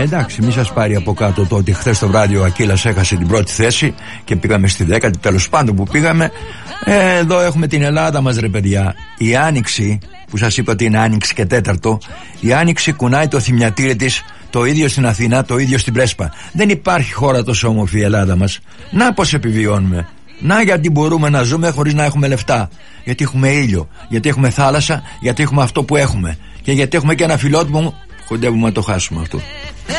Εντάξει, μη σας πάρει από κάτω το ότι χθες το βράδυ ο Ακύλας έχασε την πρώτη θέση και πήγαμε στη 10η, τέλος πάντων που πήγαμε. Εδώ έχουμε την Ελλάδα μας, ρε παιδιά. Η Άνοιξη, που σας είπα ότι είναι Άνοιξη και τέταρτο, η Άνοιξη κουνάει το θυμιατήρι της, το ίδιο στην Αθήνα, το ίδιο στην Πρέσπα. Δεν υπάρχει χώρα τόσο όμορφη η Ελλάδα μας. Να πως επιβιώνουμε. Να γιατί μπορούμε να ζούμε χωρίς να έχουμε λεφτά. Γιατί έχουμε ήλιο, γιατί έχουμε θάλασσα, γιατί έχουμε αυτό που έχουμε. Και γιατί έχουμε και ένα φιλότιμο, κοντεύουμε να το χάσουμε αυτό.